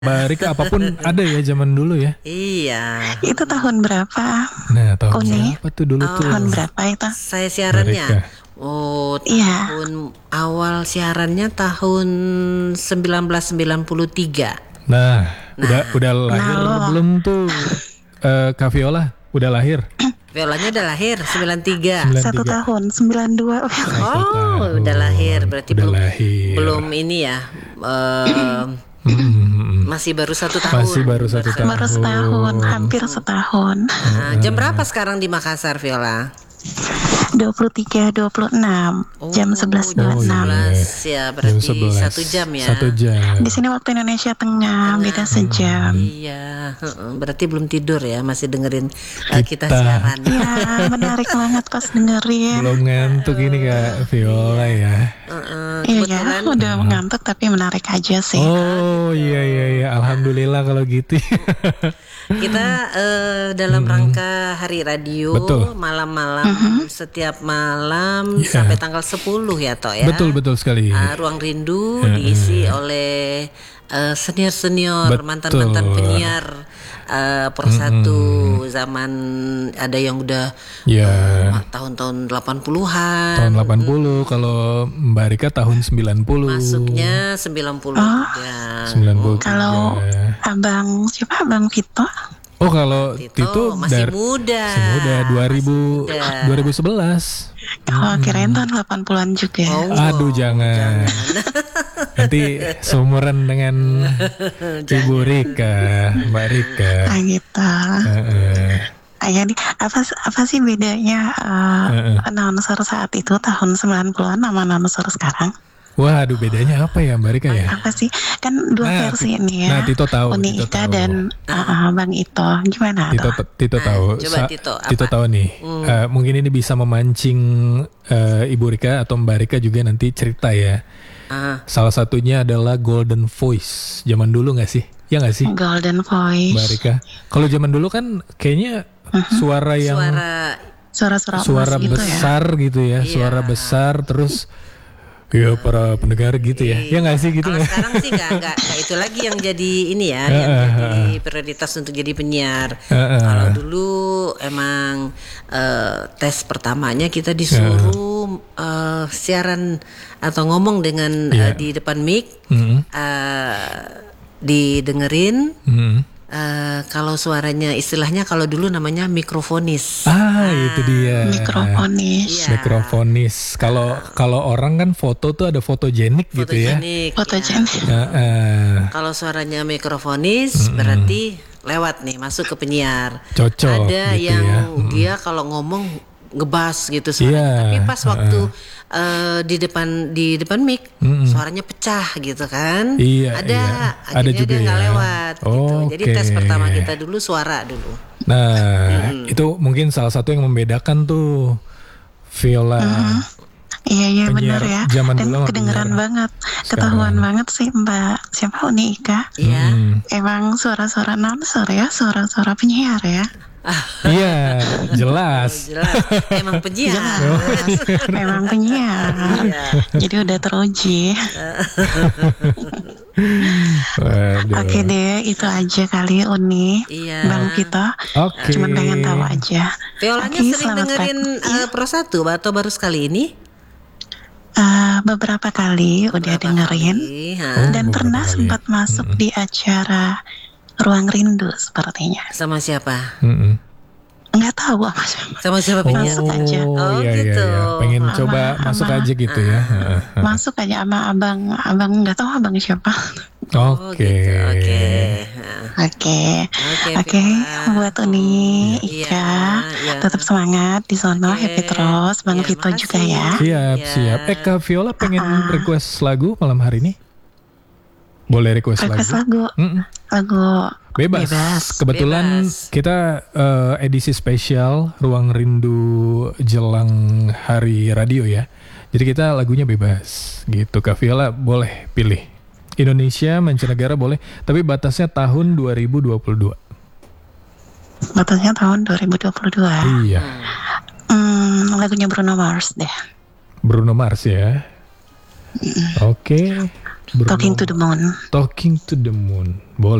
Mbak Rika apapun ada ya zaman dulu ya. Iya. Itu tahun berapa? Nah tahun Uni. berapa tuh dulu tuh? Tahun berapa itu? Saya Mbak siarannya. Rika. Oh, Iya. tahun awal siarannya tahun 1993. Nah, udah lahir lo. belum tuh Kak Viola? Udah lahir? Violanya udah lahir 93. 1 tahun, 92. Oh, udah lahir berarti Udah belum lahir. belum ini ya. Masih baru 1 tahun. Masih baru 1 tahun. Baru setahun, hampir setahun. Nah, jam berapa sekarang di Makassar, Viola? 23.26, jam 11.26. 11 ya, berarti 1 jam ya. 1 jam. Di sini waktu Indonesia Tengah, beda sejam. Iya, berarti belum tidur ya, masih dengerin kita siaran. Ya, menarik banget pas dengerin. Belum ngantuk ini Kak Viola ya. Iya, udah ngantuk tapi menarik aja sih. Oh iya. Alhamdulillah kalau gitu. Kita dalam rangka Hari Radio. Betul. Malam-malam setiap malam sampai tanggal 10 ya Toh ya. Betul sekali. Ruang Rindu diisi oleh senior-senior, Betul. mantan-mantan penyiar Persatu zaman ada yang udah tahun-tahun 80-an. Tahun 80, kalau Mbak Rika tahun 90. Masuknya 93. 93. Kalau Abang siapa? Abang Vito? Oh kalau Tito masih muda. Masih muda 2011. Kalau kirain tahun 80-an juga. Aduh jangan. Nanti seumuran dengan Ibu Rika, Mbak Rika. Gitu. Jadi apa sih bedanya announcer saat itu tahun 90-an sama announcer sekarang? Waduh bedanya apa ya Mbak Rika ya? Apa sih? Kan dua versi ini ya. Nah Tito tahu. Uni Ika dan Bang Ito. Gimana tuh? Tito tahu. Coba Tito, apa? Tito tahu nih. Mungkin ini bisa memancing Ibu Rika atau Mbak Rika juga nanti cerita ya. Salah satunya adalah Golden Voice. Zaman dulu nggak sih? Ya nggak sih? Golden Voice. Mbak Rika. Kalau zaman dulu kan kayaknya suara yang suara besar gitu ya. Suara besar terus. Ya para pendengar gitu ya. Ya nggak sih gitu. Kalau sekarang sih nggak itu lagi yang jadi ini ya, yang jadi prioritas untuk jadi penyiar. Kalau dulu emang tes pertamanya kita disuruh siaran atau ngomong dengan di depan mic, didengerin. Kalau suaranya istilahnya kalau dulu namanya mikrofonis. Itu dia. Mikrofonis. Mikrofonis. Kalau orang kan foto tuh ada fotogenik gitu ya. Fotogenik. Kalau suaranya mikrofonis berarti lewat nih masuk ke penyiar. Cocok. Ada gitu yang ya. dia kalau ngomong ngebas gitu suaranya. Tapi pas waktu di depan mic suaranya pecah gitu kan. Ada juga dia nggak lewat gitu. Jadi tes pertama kita dulu suara dulu. Nah itu mungkin salah satu yang membedakan tuh Viola. Iya benar ya. Dan kedengeran banget, ketahuan banget sih Mbak siapa Uni Ika. Iya. Emang suara-suara announcer ya, suara-suara penyiar ya. Iya, jelas. Emang penyiar. Emang penyiar. Jadi udah teruji. Oke deh, itu aja kali Uni. Bang kita. Cuman pengen tahu aja. Violanya sering dengerin Persatu atau baru sekali ini? Beberapa kali udah dengerin. Dan pernah sempat masuk di acara Ruang Rindu sepertinya. Sama siapa? Nggak tahu apa siapa. Sama siapa penyiar? Masuk aja. Gitu. Pengen coba masuk aja gitu ya. Masuk aja sama abang nggak tahu abang siapa. Oke. Buat Uni, Ika, tetap semangat di sono, happy terus, Bang Vito juga ya. Siap. Kak Viola pengen request lagu malam hari ini? Boleh request lagu? Lagu bebas. Kebetulan kita edisi spesial Ruang Rindu jelang Hari Radio ya. Jadi kita lagunya bebas gitu. Kak Viola boleh pilih. Indonesia, mancanegara boleh, tapi batasnya tahun 2022. Batasnya tahun 2022. Iya. Lagunya Bruno Mars deh. Bruno Mars ya. Oke. Talking to the Moon. Talking to the Moon. Boleh.